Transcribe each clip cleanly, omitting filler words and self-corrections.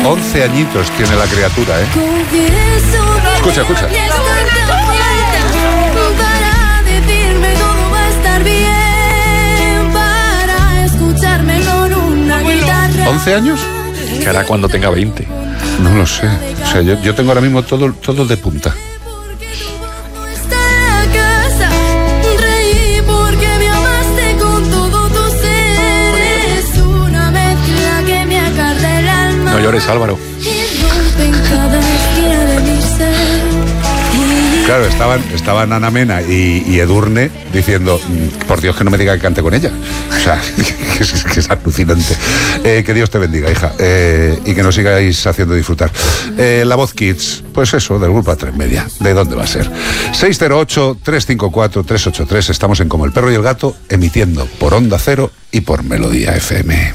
11 añitos tiene la criatura, ¿eh? Escucha, escucha. 11 años. ¿Qué hará cuando tenga 20? No lo sé. O sea, yo tengo ahora mismo todo de punta. No llores, Álvaro. Claro, estaban Ana Mena y Edurne diciendo, por Dios que no me diga que cante con ella. O sea, que es alucinante. Que Dios te bendiga, hija. Y que nos sigáis haciendo disfrutar. La Voz Kids, pues eso, del grupo A3 Media. ¿De dónde va a ser? 608-354-383. Estamos en Como el Perro y el Gato, emitiendo por Onda Cero y por Melodía FM.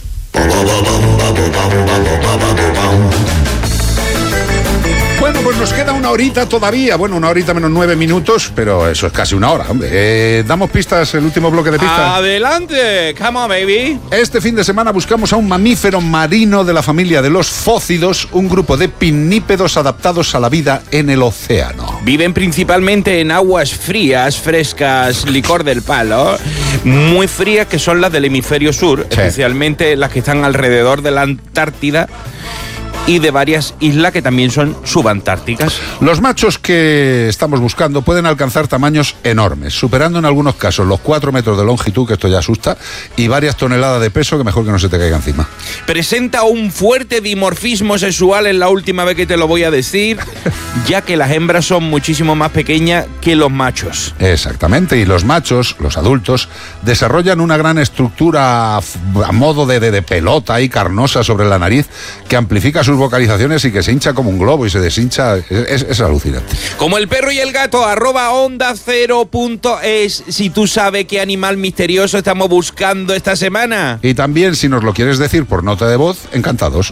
Bueno, pues nos queda una horita todavía. Bueno, una horita menos 9 minutos, pero eso es casi una hora, hombre. ¿Damos pistas, el último bloque de pistas? ¡Adelante! ¡Come on, baby! Este fin de semana buscamos a un mamífero marino de la familia de los fócidos, un grupo de pinnípedos adaptados a la vida en el océano. Viven principalmente en aguas frías, frescas, licor del palo, muy frías, que son las del hemisferio sur, sí. Especialmente las que están alrededor de la Antártida, y de varias islas que también son subantárticas. Los machos que estamos buscando pueden alcanzar tamaños enormes, superando en algunos casos los 4 metros de longitud, que esto ya asusta, y varias toneladas de peso, que mejor que no se te caiga encima. Presenta un fuerte dimorfismo sexual, es la última vez que te lo voy a decir, ya que las hembras son muchísimo más pequeñas que los machos. Exactamente, y los machos, los adultos, desarrollan una gran estructura a modo de pelota y carnosa sobre la nariz, que amplifica sus vocalizaciones y que se hincha como un globo y se deshincha. Es alucinante. Como el perro y el gato, @onda0.es, si tú sabes qué animal misterioso estamos buscando esta semana. Y también, si nos lo quieres decir por nota de voz, encantados.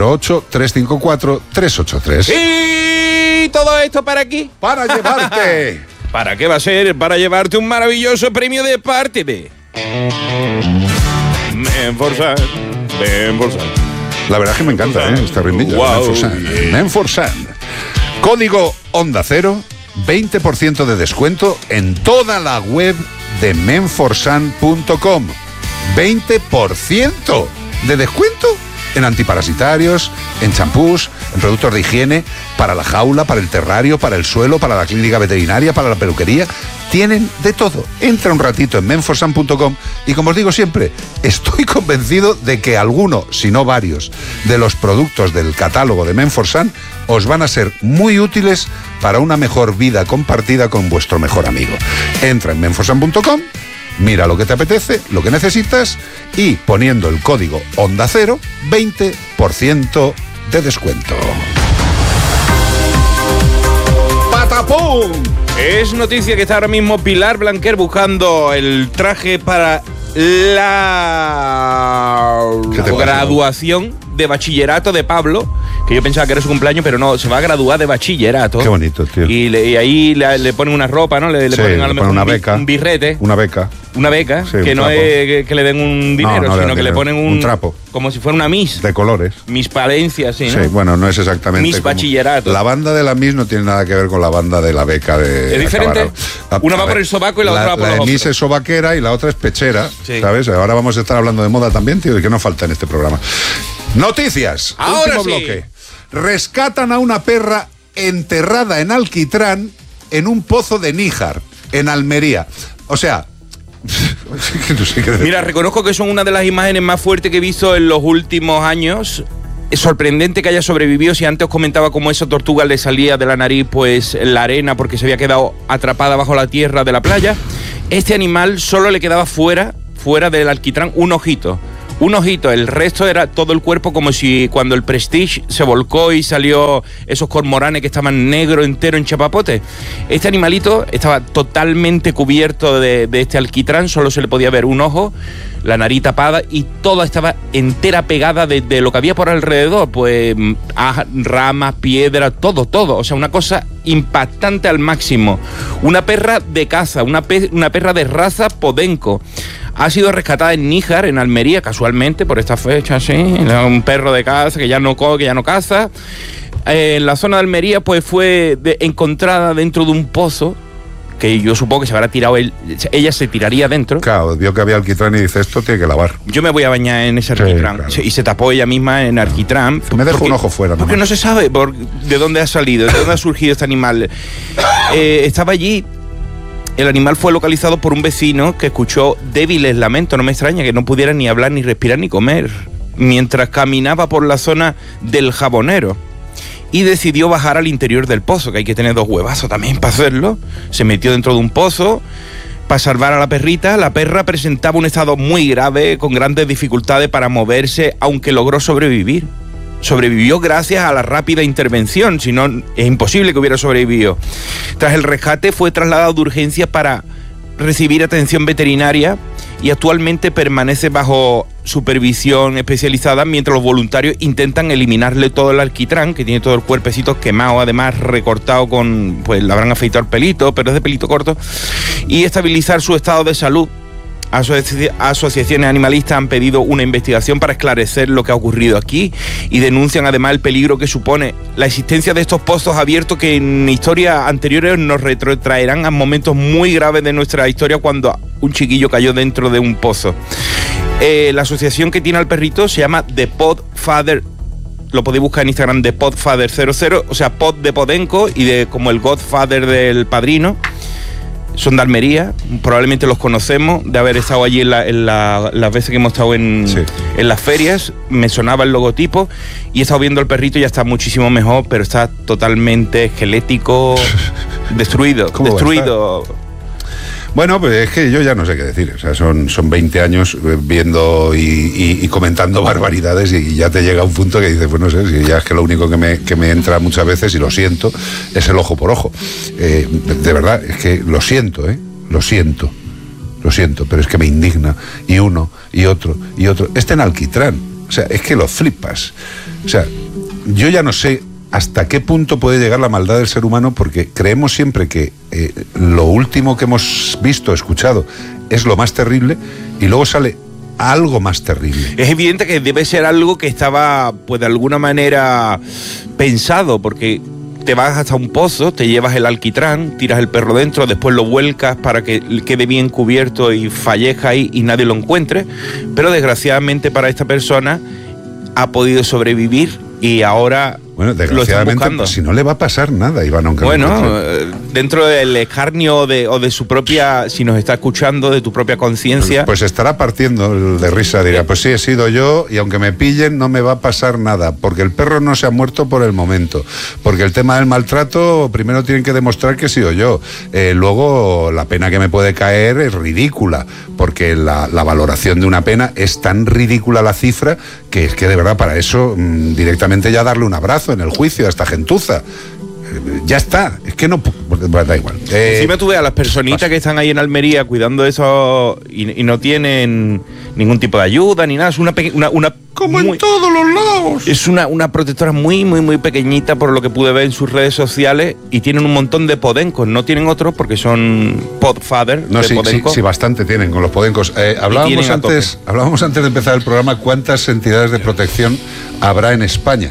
608-354-383. ¿Y todo esto para aquí? Para llevarte. ¿Para qué va a ser? Para llevarte un maravilloso premio de parte de Menforsan. La verdad es que me encanta, esta rindilla. Wow, Menforsan. Código Onda Cero, 20% de descuento en toda la web de menforsan.com. 20% de descuento en antiparasitarios, en champús, en productos de higiene, para la jaula, para el terrario, para el suelo, para la clínica veterinaria, para la peluquería. Tienen de todo. Entra un ratito en menforsan.com y, como os digo siempre, estoy convencido de que alguno, si no varios, de los productos del catálogo de Menforsan os van a ser muy útiles para una mejor vida compartida con vuestro mejor amigo. Entra en menforsan.com, mira lo que te apetece, lo que necesitas, y poniendo el código Onda Cero, 20% de descuento. ¡Patapum! Es noticia que está ahora mismo Pilar Blanquer buscando el traje para la graduación de bachillerato de Pablo, que yo pensaba que era su cumpleaños, pero no, se va a graduar de bachillerato. Qué bonito, tío. Y ahí le ponen una ropa, ¿no? Le ponen a lo mejor una beca, un birrete. Una beca. Una beca, sí, que no trapo. Es que le den un dinero, sino que le ponen un trapo. Como si fuera una Miss. De colores. Miss Palencia, sí, ¿no? Sí, bueno, no es exactamente Miss bachillerato. La banda de la Miss no tiene nada que ver con la banda de la beca de... ¿Es diferente? Una va por el sobaco y la otra va por los hombros. La de Miss es sobaquera y la otra es pechera, sí. ¿Sabes? Ahora vamos a estar hablando de moda también, tío, y que no falta en este programa. Noticias. Ahora último bloque. Rescatan a una perra enterrada en alquitrán en un pozo de Níjar, en Almería. O sea... no sé qué decir. Mira, reconozco que son una de las imágenes más fuertes que he visto en los últimos años. Es sorprendente que haya sobrevivido. Si antes os comentaba cómo esa tortuga le salía de la nariz pues la arena porque se había quedado atrapada bajo la tierra de la playa, este animal solo le quedaba fuera del alquitrán un ojito, el resto era todo el cuerpo, como si cuando el Prestige se volcó y salió esos cormoranes que estaban negro entero en chapapote. Este animalito estaba totalmente cubierto de este alquitrán, solo se le podía ver un ojo, la nariz tapada, y toda estaba entera pegada de lo que había por alrededor, pues ramas, piedras, todo, o sea, una cosa impactante al máximo. Una perra de caza, una perra de raza podenco. Ha sido rescatada en Níjar, en Almería, casualmente, por esta fecha, sí. Un perro de caza que ya no caza. En la zona de Almería, pues fue encontrada dentro de un pozo, que yo supongo que se habrá tirado ella se tiraría dentro. Claro, vio que había alquitrán y dice, esto tiene que lavar. Yo me voy a bañar en ese alquitrán. Claro. Y se tapó ella misma en alquitrán. Me dejo un ojo fuera. Porque no se sabe de dónde ha salido, de dónde ha surgido este animal. Estaba allí. El animal fue localizado por un vecino que escuchó débiles lamentos, no me extraña que no pudiera ni hablar, ni respirar, ni comer, mientras caminaba por la zona del Jabonero. Y decidió bajar al interior del pozo, que hay que tener 2 huevazos también para hacerlo. Se metió dentro de un pozo para salvar a la perrita. La perra presentaba un estado muy grave, con grandes dificultades para moverse, aunque logró sobrevivir. Sobrevivió gracias a la rápida intervención, si no es imposible que hubiera sobrevivido. Tras el rescate fue trasladado de urgencia para recibir atención veterinaria y actualmente permanece bajo supervisión especializada mientras los voluntarios intentan eliminarle todo el alquitrán, que tiene todo el cuerpecito quemado, además recortado con, pues le habrán afeitado el pelito, pero es de pelito corto, y estabilizar su estado de salud. Asociaciones animalistas han pedido una investigación para esclarecer lo que ha ocurrido aquí y denuncian además el peligro que supone la existencia de estos pozos abiertos que en historias anteriores nos retrotraerán a momentos muy graves de nuestra historia cuando un chiquillo cayó dentro de un pozo. La asociación que tiene al perrito se llama The Podfather. Lo podéis buscar en Instagram, The Podfather 00, o sea, Pod de Podenco y de como el Godfather del Padrino. Son de Almería, probablemente los conocemos, de haber estado allí las veces que hemos estado en las ferias. Me sonaba el logotipo y he estado viendo al perrito y ya está muchísimo mejor, pero está totalmente esquelético, destruido. Bueno, pues es que yo ya no sé qué decir. O sea, son 20 años viendo y comentando barbaridades y ya te llega un punto que dices, pues no sé, si ya es que lo único que me entra muchas veces, y lo siento, es el ojo por ojo. De verdad, es que lo siento, lo siento, pero es que me indigna. Y uno, y otro, y otro. En alquitrán. O sea, es que lo flipas. O sea, yo ya no sé hasta qué punto puede llegar la maldad del ser humano, porque creemos siempre que lo último que hemos visto, escuchado, es lo más terrible, y luego sale algo más terrible. Es evidente que debe ser algo que estaba, pues de alguna manera pensado, porque te vas hasta un pozo, te llevas el alquitrán, tiras el perro dentro, después lo vuelcas para que quede bien cubierto y fallezca ahí y nadie lo encuentre, pero desgraciadamente para esta persona ha podido sobrevivir y ahora... Bueno, desgraciadamente, pues, si no le va a pasar nada, Iván. Bueno, dentro del escarnio o de su propia, si nos está escuchando, de tu propia conciencia... Pues estará partiendo de risa, dirá, pues sí, he sido yo, y aunque me pillen no me va a pasar nada, porque el perro no se ha muerto por el momento, porque el tema del maltrato, primero tienen que demostrar que he sido yo, luego la pena que me puede caer es ridícula, porque la valoración de una pena es tan ridícula la cifra, que es que de verdad para eso directamente ya darle un abrazo en el juicio a esta gentuza. Ya está, es que no, da igual. Encima tú ves a las personitas que están ahí en Almería cuidando eso y no tienen ningún tipo de ayuda ni nada. Es una como en todos los lados. Es una protectora muy, muy, muy pequeñita, por lo que pude ver en sus redes sociales, y tienen un montón de podencos. No tienen otros porque son Podfather. No, sí, bastante tienen con los podencos. Hablábamos antes de empezar el programa cuántas entidades de protección habrá en España.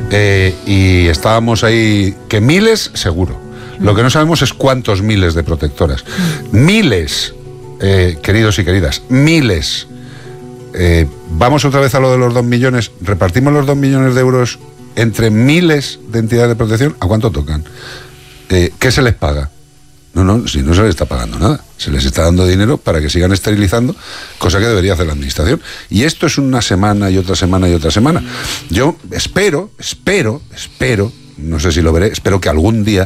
Y estábamos ahí, que miles seguro. Lo que no sabemos es cuántos miles de protectoras. Miles, queridos y queridas, miles. Vamos otra vez a lo de los 2 millones. Repartimos los 2 millones de euros entre miles de entidades de protección. ¿A cuánto tocan? ¿Qué se les paga? No, si no se les está pagando nada. Se les está dando dinero para que sigan esterilizando, cosa que debería hacer la administración. Y esto es una semana y otra semana y otra semana. Yo espero, no sé si lo veré, espero que algún día,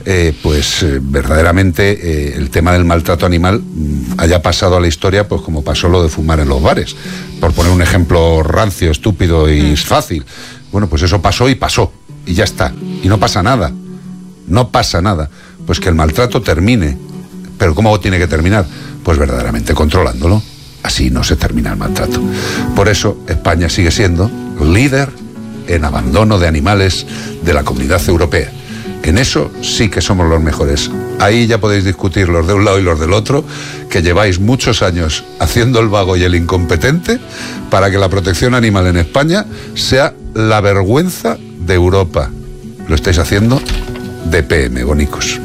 verdaderamente el tema del maltrato animal haya pasado a la historia, pues como pasó lo de fumar en los bares. Por poner un ejemplo rancio, estúpido y fácil. Bueno, pues eso pasó, y ya está. Y no pasa nada. Pues que el maltrato termine. ¿Pero cómo tiene que terminar? Pues verdaderamente controlándolo. Así no se termina el maltrato. Por eso España sigue siendo líder en abandono de animales de la Comunidad Europea. En eso sí que somos los mejores. Ahí ya podéis discutir los de un lado y los del otro, que lleváis muchos años haciendo el vago y el incompetente para que la protección animal en España sea la vergüenza de Europa. Lo estáis haciendo de PM, bonicos.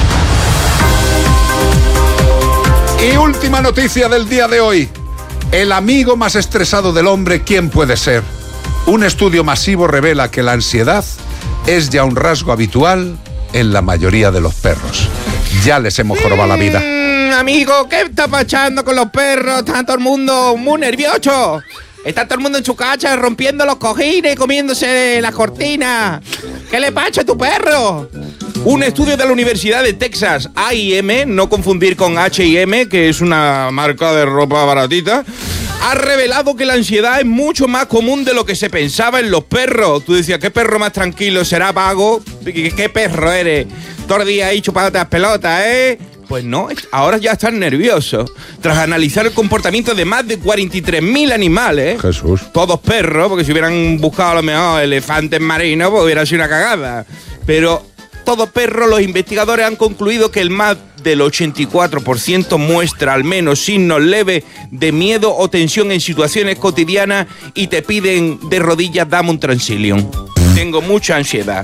Y última noticia del día de hoy. El amigo más estresado del hombre, ¿quién puede ser? Un estudio masivo revela que la ansiedad es ya un rasgo habitual en la mayoría de los perros. Ya les hemos jorobado la vida. Amigo, ¿qué está pasando con los perros? Está todo el mundo muy nervioso. Está todo el mundo en su casa rompiendo los cojines, comiéndose las cortinas. ¿Qué le pasa a tu perro? Un estudio de la Universidad de Texas, A&M, no confundir con H&M, que es una marca de ropa baratita, ha revelado que la ansiedad es mucho más común de lo que se pensaba en los perros. Tú decías, ¿qué perro más tranquilo? ¿Será vago? ¿Qué perro eres? Todo el día ahí chupándote las pelotas, ¿eh? Pues no, ahora ya están nerviosos. Tras analizar el comportamiento de más de 43.000 animales, Jesús, todos perros, porque si hubieran buscado a lo mejor elefantes marinos, pues hubiera sido una cagada. Pero todos perros, los investigadores han concluido que el más del 84% muestra al menos signos leves de miedo o tensión en situaciones cotidianas y te piden de rodillas, dame un Transilium. Tengo mucha ansiedad.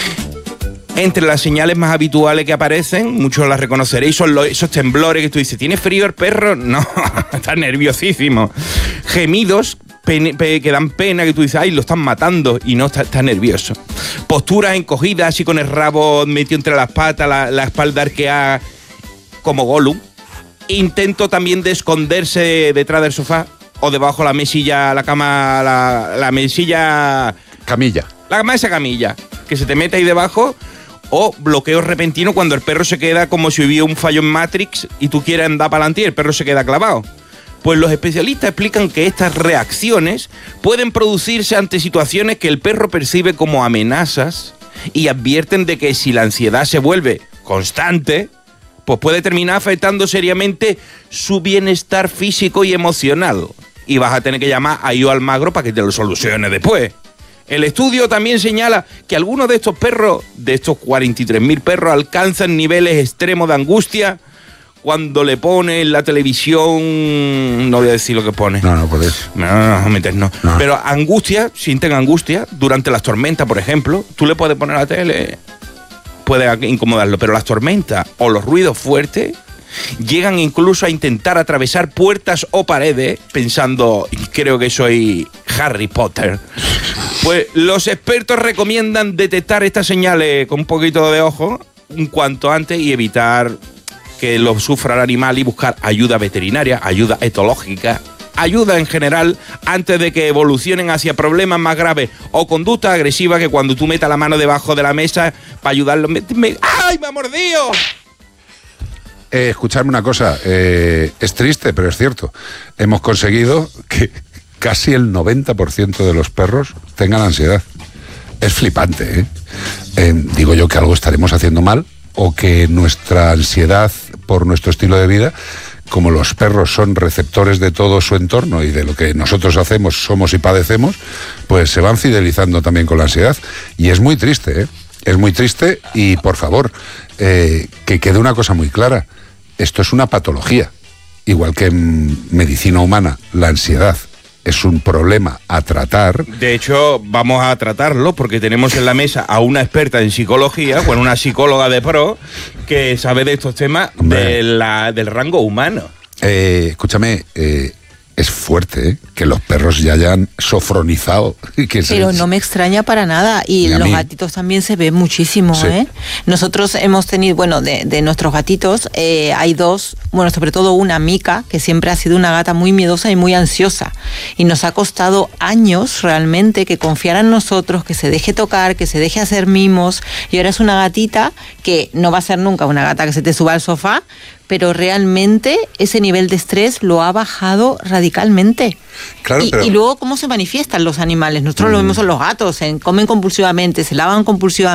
Entre las señales más habituales que aparecen, muchos las reconoceréis, son esos temblores que tú dices, ¿tiene frío el perro? No, está nerviosísimo. Gemidos que dan pena, que tú dices, ay, lo están matando, y no, está nervioso. Posturas encogidas, así con el rabo metido entre las patas, la espalda arqueada, como Gollum. Intento también de esconderse detrás del sofá o debajo de la mesilla, la cama, la mesilla... Camilla. La mesa camilla, que se te mete ahí debajo. O bloqueo repentino cuando el perro se queda como si hubiera un fallo en Matrix y tú quieres andar para adelante y el perro se queda clavado. Pues los especialistas explican que estas reacciones pueden producirse ante situaciones que el perro percibe como amenazas y advierten de que si la ansiedad se vuelve constante, pues puede terminar afectando seriamente su bienestar físico y emocional. Y vas a tener que llamar a Io Almagro para que te lo solucione después. El estudio también señala que algunos de estos perros, de estos 43.000 perros, alcanzan niveles extremos de angustia cuando le pone en la televisión, no voy a decir lo que pone. No puedes. No. Pero angustia, sienten angustia durante las tormentas, por ejemplo. Tú le puedes poner la tele, puede incomodarlo, pero las tormentas o los ruidos fuertes llegan incluso a intentar atravesar puertas o paredes pensando, creo que soy Harry Potter. Pues los expertos recomiendan detectar estas señales con un poquito de ojo un cuanto antes y evitar que lo sufra el animal y buscar ayuda veterinaria, ayuda etológica, ayuda en general antes de que evolucionen hacia problemas más graves o conducta agresiva que cuando tú metas la mano debajo de la mesa para ayudarlo. ¡Ay, me ha mordido! Escuchadme una cosa, es triste, pero es cierto. Hemos conseguido que casi el 90% de los perros tengan ansiedad. Es flipante, ¿eh? Digo yo que algo estaremos haciendo mal o que nuestra ansiedad por nuestro estilo de vida, como los perros son receptores de todo su entorno y de lo que nosotros hacemos, somos y padecemos, pues se van fidelizando también con la ansiedad. Y es muy triste, ¿eh? Es muy triste y, por favor, que quede una cosa muy clara. Esto es una patología. Igual que en medicina humana, la ansiedad es un problema a tratar. De hecho, vamos a tratarlo porque tenemos en la mesa a una experta en psicología, bueno, una psicóloga de pro, que sabe de estos temas del rango humano. Escúchame, es fuerte, que los perros ya hayan sofronizado. Pero no me extraña para nada. Y los gatitos también se ven muchísimo, sí. Nosotros hemos tenido, bueno, de nuestros gatitos, hay dos, bueno, sobre todo una Mica, que siempre ha sido una gata muy miedosa y muy ansiosa. Y nos ha costado años realmente que confiara en nosotros, que se deje tocar, que se deje hacer mimos. Y ahora es una gatita que no va a ser nunca una gata que se te suba al sofá, pero realmente ese nivel de estrés lo ha bajado radicalmente. Claro, y luego, ¿cómo se manifiestan los animales? Nosotros lo vemos en los gatos, comen compulsivamente, se lavan compulsivamente.